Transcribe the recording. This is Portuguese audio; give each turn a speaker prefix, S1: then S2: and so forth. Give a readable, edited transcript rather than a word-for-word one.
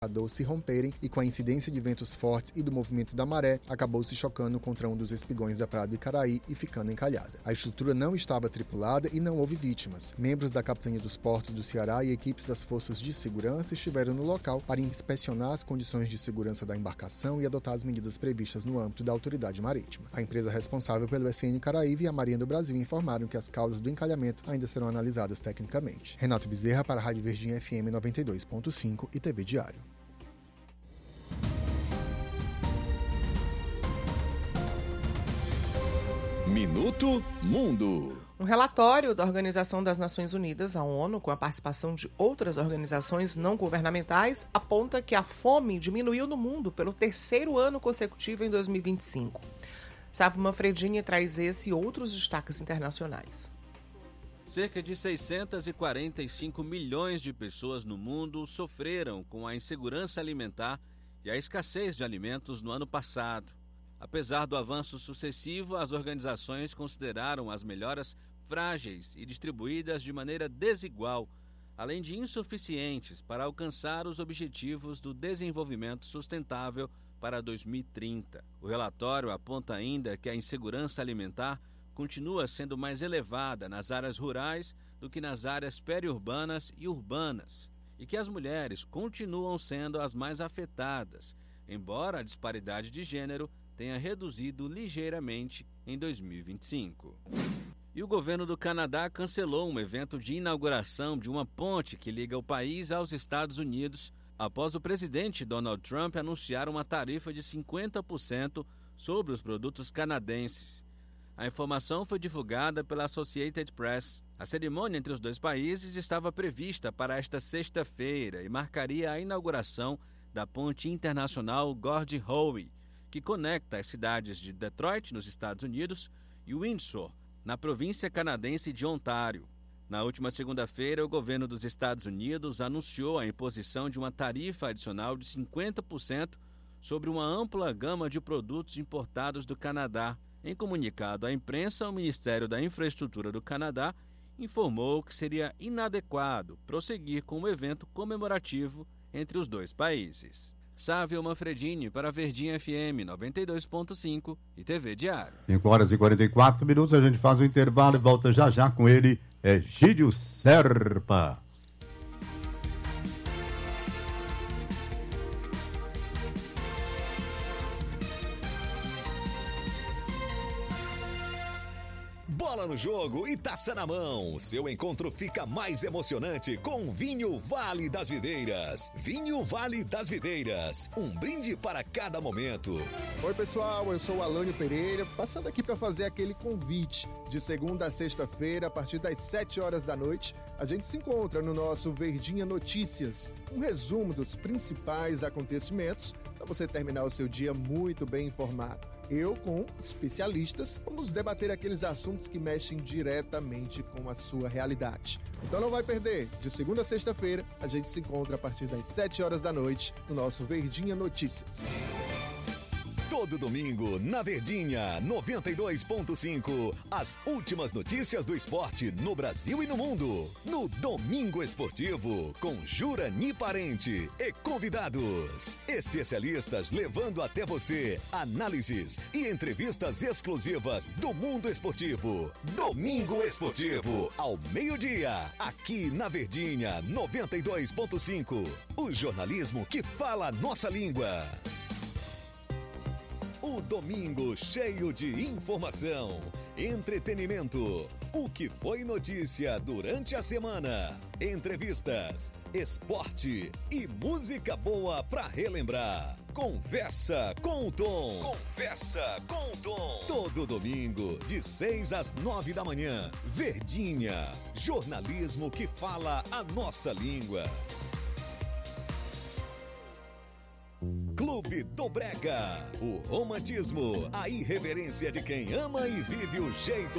S1: se romperem e com a incidência de ventos fortes e do movimento da maré, acabou se chocando contra um dos espigões da Praia do Icaraí e ficando encalhada. A estrutura não estava tripulada e não houve vítimas. Membros da Capitania dos Portos do Ceará e equipes das Forças de Segurança estiveram no local para inspecionar as condições de segurança da embarcação e adotar as medidas previstas no âmbito da autoridade marítima. A empresa responsável pelo SN Caraíbe e a Marinha do Brasil informaram que as causas do encalhamento ainda serão analisadas tecnicamente. Renato Bezerra para a Rádio Verdinha FM 92.5 e TV Diário.
S2: Minuto Mundo.
S3: Um relatório da Organização das Nações Unidas, a ONU, com a participação de outras organizações não governamentais, aponta que a fome diminuiu no mundo pelo 3º ano consecutivo em 2025. Sávio Manfredini traz esse e outros destaques internacionais.
S4: Cerca de 645 milhões de pessoas no mundo sofreram com a insegurança alimentar e a escassez de alimentos no ano passado. Apesar do avanço sucessivo, as organizações consideraram as melhoras frágeis e distribuídas de maneira desigual, além de insuficientes para alcançar os objetivos do desenvolvimento sustentável para 2030. O relatório aponta ainda que a insegurança alimentar continua sendo mais elevada nas áreas rurais do que nas áreas periurbanas e urbanas, e que as mulheres continuam sendo as mais afetadas, embora a disparidade de gênero tenha reduzido ligeiramente em 2025. E o governo do Canadá cancelou um evento de inauguração de uma ponte que liga o país aos Estados Unidos após o presidente Donald Trump anunciar uma tarifa de 50% sobre os produtos canadenses. A informação foi divulgada pela Associated Press. A cerimônia entre os dois países estava prevista para esta sexta-feira e marcaria a inauguração da ponte internacional Gordie Howe, que conecta as cidades de Detroit, nos Estados Unidos, e Windsor, na província canadense de Ontário. Na última segunda-feira, o governo dos Estados Unidos anunciou a imposição de uma tarifa adicional de 50% sobre uma ampla gama de produtos importados do Canadá. Em comunicado à imprensa, o Ministério da Infraestrutura do Canadá informou que seria inadequado prosseguir com o evento comemorativo entre os dois países. Sávio Manfredini para a Verdinha FM 92.5 e TV Diário.
S5: 5h44, a gente faz um intervalo e volta já já com ele, Gídio Serpa.
S2: Bola no jogo e taça na mão. Seu encontro fica mais emocionante com Vinho Vale das Videiras. Vinho Vale das Videiras. Um brinde para cada momento.
S6: Oi, pessoal. Eu sou o Alânio Pereira, passando aqui para fazer aquele convite. De segunda a sexta-feira, a partir das 7 horas da noite, a gente se encontra no nosso Verdinha Notícias. Um resumo dos principais acontecimentos para você terminar o seu dia muito bem informado. Eu, com especialistas, vamos debater aqueles assuntos que mexem diretamente com a sua realidade. Então não vai perder. De segunda a sexta-feira, a gente se encontra a partir das 7 horas da noite no nosso Verdinha Notícias.
S2: Todo domingo, na Verdinha 92.5, as últimas notícias do esporte no Brasil e no mundo. No Domingo Esportivo, com Jurani Parente e convidados. Especialistas levando até você análises e entrevistas exclusivas do mundo esportivo. Domingo Esportivo, ao meio-dia, aqui na Verdinha 92.5. O jornalismo que fala a nossa língua. O domingo cheio de informação, entretenimento, o que foi notícia durante a semana, entrevistas, esporte e música boa pra relembrar. Conversa com o Tom. Conversa com o Tom. Todo domingo, de 6 às 9 da manhã. Verdinha, jornalismo que fala a nossa língua. Clube do Brega, o romantismo, a irreverência de quem ama e vive o jeito